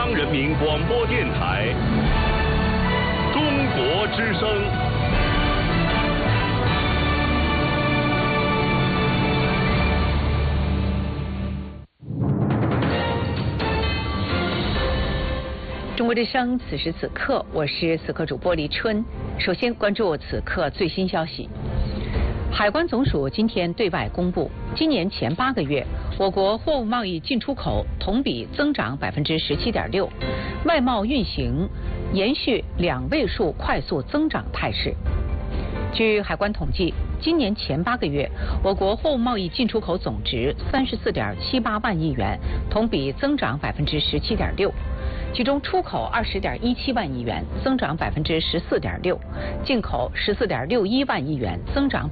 央人民广播电台中国之声。 中国之声，此时此刻，我是此刻主播李春。首先关注此刻最新消息。海关总署今天对外公布，今年前8个月，我国货物贸易进出口同比增长17.6%，外贸运行延续2位数快速增长态势。据海关统计，今年前8个月，我国货物贸易进出口总值34.78万亿元，同比增长17.6%。其中出口20.17万亿元，增长14.6%，进口14.61万亿元，增长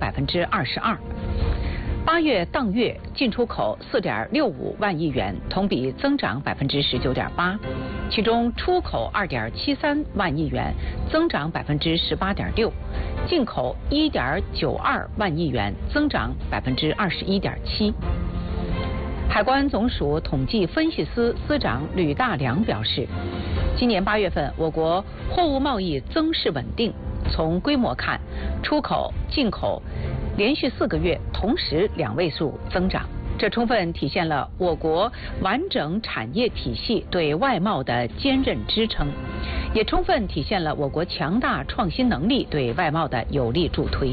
22%。8月当月进出口4.65万亿元，同比增长19.8%，其中出口2.73万亿元，增长18.6%，进口1.92万亿元，增长21.7%。海关总署统计分析司司长吕大良表示，今年8月份，我国货物贸易增势稳定。从规模看，出口、进口连续4个月同时2位数增长，这充分体现了我国完整产业体系对外贸的坚韧支撑，也充分体现了我国强大创新能力对外贸的有力助推。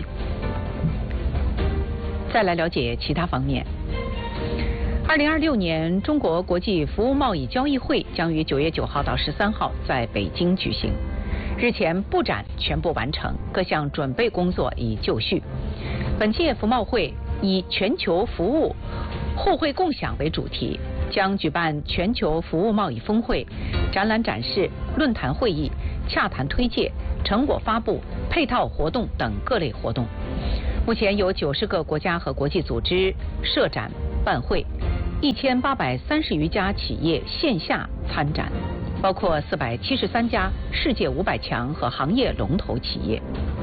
再来了解其他方面。2026年中国国际服务贸易交易会将于9月9号到13号在北京举行。日前布展全部完成，各项准备工作已就绪。本届服贸会以全球服务互惠共享为主题，将举办全球服务贸易峰会、展览展示、论坛会议、洽谈推介、成果发布、配套活动等各类活动。目前有90个国家和国际组织设展办会，1830余家企业线下参展，包括473家世界500强和行业龙头企业。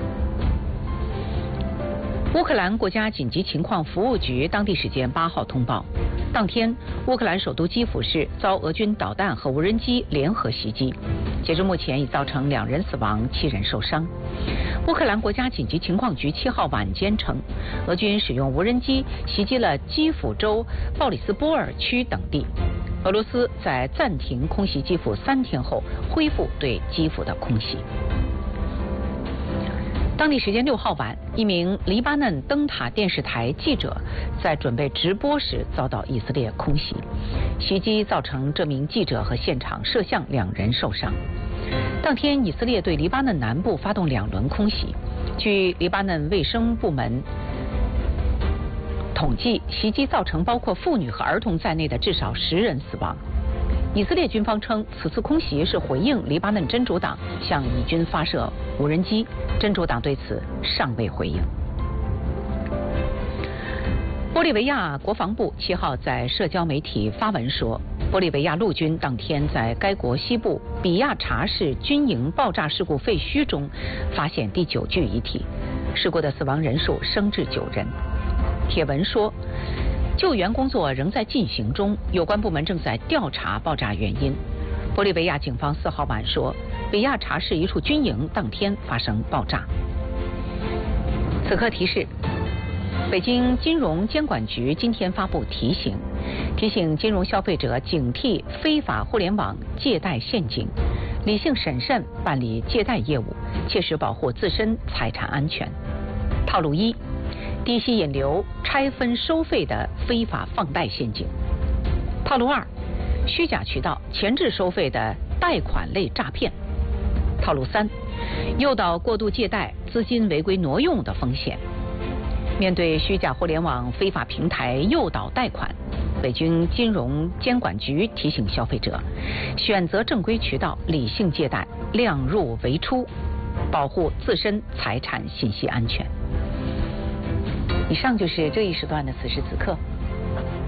乌克兰国家紧急情况服务局当地时间8号通报，当天乌克兰首都基辅市遭俄军导弹和无人机联合袭击，截至目前已造成2人死亡，7人受伤。乌克兰国家紧急情况局7号晚间称，俄军使用无人机袭击了基辅州鲍里斯波尔区等地。俄罗斯在暂停空袭基辅3天后，恢复对基辅的空袭。当地时间6号晚，一名黎巴嫩灯塔电视台记者在准备直播时遭到以色列空袭，袭击造成这名记者和现场摄像2人受伤。当天，以色列对黎巴嫩南部发动2轮空袭。据黎巴嫩卫生部门统计，袭击造成包括妇女和儿童在内的至少10人死亡。以色列军方称，此次空袭是回应黎巴嫩真主党向以军发射无人机，真主党对此尚未回应。玻利维亚国防部7号在社交媒体发文说，玻利维亚陆军当天在该国西部比亚查市军营爆炸事故废墟中发现第9具遗体，事故的死亡人数升至9人。帖文说，救援工作仍在进行中，有关部门正在调查爆炸原因。玻利维亚警方4号晚说，比亚查市一处军营当天发生爆炸。此刻提示，北京金融监管局今天发布提醒金融消费者警惕非法互联网借贷陷阱，理性审慎办理借贷业务，切实保护自身财产安全。套路1：低息引流、拆分收费的非法放贷陷阱。套路2：虚假渠道、前置收费的贷款类诈骗。套路3：诱导过度借贷、资金违规挪用的风险。面对虚假互联网非法平台诱导贷款，北京金融监管局提醒消费者，选择正规渠道，理性借贷，量入为出，保护自身财产信息安全。以上就是这一时段的此时此刻。